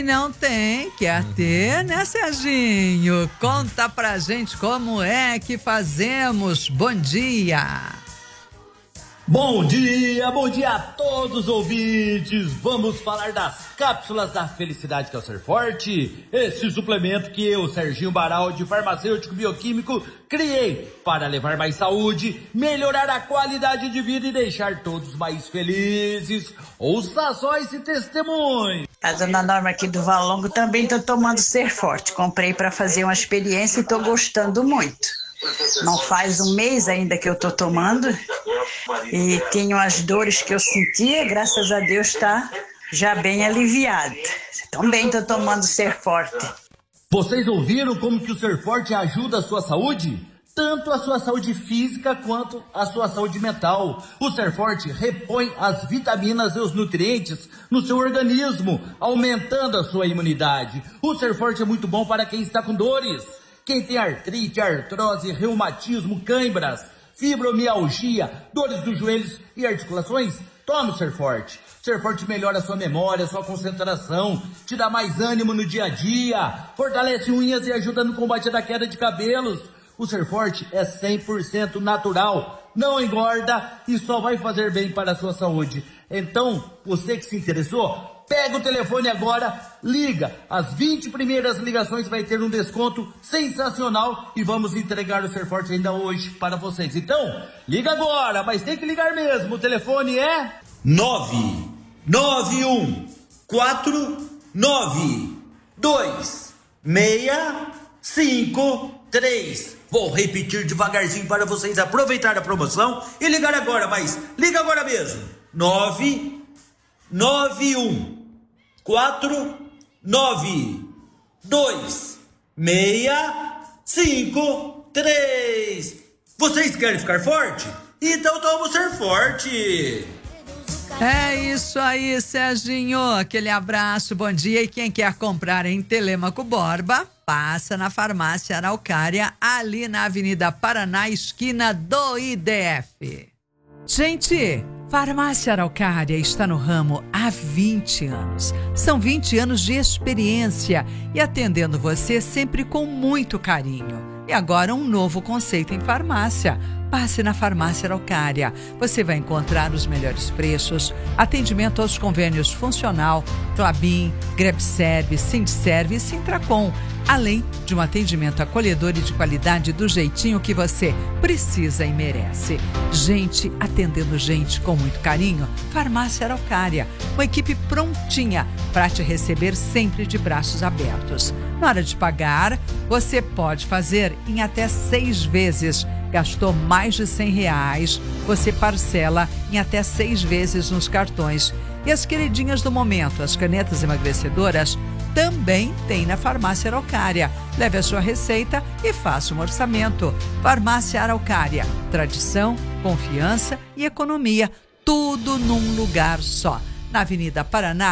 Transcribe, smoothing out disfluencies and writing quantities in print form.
não tem, quer ter, né, Serginho? Conta pra gente como é que fazemos. Bom dia! Bom dia a todos os ouvintes. Vamos falar das cápsulas da felicidade que é o Ser Forte. Esse suplemento que eu, Serginho Baraldi, farmacêutico bioquímico, criei para levar mais saúde, melhorar a qualidade de vida e deixar todos mais felizes. Ouça só esse testemunho. A dona Norma aqui do Valongo também tô tomando Ser Forte. Comprei para fazer uma experiência e tô gostando muito. Não faz um mês ainda que eu tô tomando e tenho as dores que eu sentia, graças a Deus tá já bem aliviada. Também tô tomando Ser Forte. Vocês ouviram como que o Ser Forte ajuda a sua saúde? Tanto a sua saúde física quanto a sua saúde mental. O Ser Forte repõe as vitaminas e os nutrientes no seu organismo, aumentando a sua imunidade. O Ser Forte é muito bom para quem está com dores. Quem tem artrite, artrose, reumatismo, câimbras, fibromialgia, dores dos joelhos e articulações, tome o Ser Forte. Ser Forte melhora a sua memória, a sua concentração, te dá mais ânimo no dia a dia, fortalece unhas e ajuda no combate da queda de cabelos. O Ser Forte é 100% natural, não engorda e só vai fazer bem para a sua saúde. Então, você que se interessou, pega o telefone agora, liga. As 20 primeiras ligações vai ter um desconto sensacional e vamos entregar o Ser Forte ainda hoje para vocês. Então, liga agora, mas tem que ligar mesmo. O telefone é 991492653. Vou repetir devagarzinho para vocês aproveitar a promoção e ligar agora, mas liga agora mesmo. 991492653. Vocês querem ficar forte? Então toma o Ser Forte. É isso aí, Serginho. Aquele abraço, bom dia. E quem quer comprar em Telêmaco Borba, passa na Farmácia Araucária, ali na Avenida Paraná, esquina do IDF. Gente, Farmácia Araucária está no ramo há 20 anos. São 20 anos de experiência e atendendo você sempre com muito carinho. E agora um novo conceito em farmácia. Passe na Farmácia Araucária. Você vai encontrar os melhores preços, atendimento aos convênios Funcional, Klabin, Grebserv, Sindserv e Sintracom, além de um atendimento acolhedor e de qualidade do jeitinho que você precisa e merece. Gente atendendo gente com muito carinho. Farmácia Araucária, uma equipe prontinha para te receber sempre de braços abertos. Na hora de pagar, você pode fazer em até 6 vezes. Gastou mais de R$100, você parcela em até 6 vezes nos cartões. E as queridinhas do momento, as canetas emagrecedoras, também tem na Farmácia Araucária. Leve a sua receita e faça um orçamento. Farmácia Araucária, tradição, confiança e economia, tudo num lugar só. Na Avenida Paraná,